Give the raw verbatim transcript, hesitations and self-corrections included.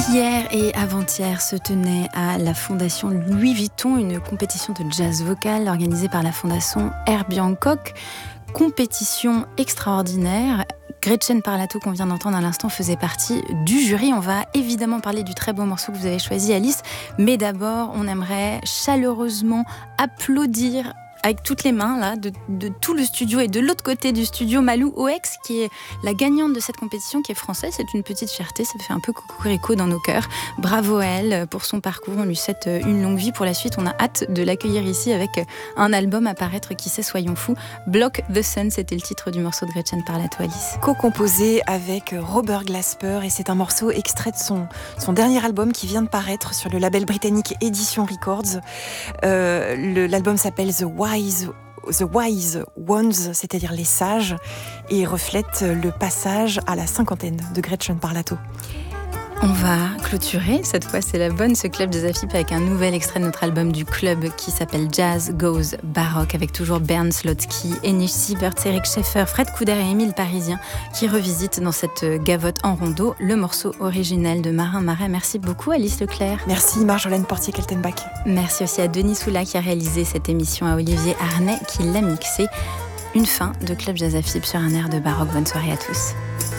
Hier et avant-hier se tenait à la Fondation Louis Vuitton une compétition de jazz vocal organisée par la Fondation Herbie Hancock. Compétition extraordinaire. Gretchen Parlato, qu'on vient d'entendre à l'instant, faisait partie du jury. On va évidemment parler du très beau morceau que vous avez choisi, Alice. Mais d'abord, on aimerait chaleureusement applaudir avec toutes les mains là, de, de tout le studio et de l'autre côté du studio, Malou Oex, qui est la gagnante de cette compétition, qui est française. C'est une petite fierté, ça fait un peu cocorico dans nos cœurs. Bravo à elle pour son parcours, on lui souhaite une longue vie pour la suite. On a hâte de l'accueillir ici avec un album à paraître, qui sait, soyons fous. Block the Sun, c'était le titre du morceau de Gretchen Parlato, Alice. Co-composé avec Robert Glasper, et c'est un morceau extrait de son, son dernier album qui vient de paraître sur le label britannique Edition Records. Euh, le, l'album s'appelle The Wise The Wise Ones, c'est-à-dire les sages, et reflète le passage à la cinquantaine de Gretchen Parlato. On va clôturer, cette fois c'est la bonne, ce club Jazz Afip avec un nouvel extrait de notre album du club qui s'appelle Jazz Goes Baroque, avec toujours Bernd Slotsky, Enish Siebert, Eric Scheffer, Fred Couder et Émile Parisien qui revisitent dans cette gavotte en rondeau le morceau originel de Marin Marais. Merci beaucoup Alice Leclerc. Merci Marjolaine Portier-Keltenbach. Merci aussi à Denis Soula qui a réalisé cette émission, à Olivier Arnay qui l'a mixé. Une fin de Club Jazz Afip sur un air de baroque. Bonne soirée à tous.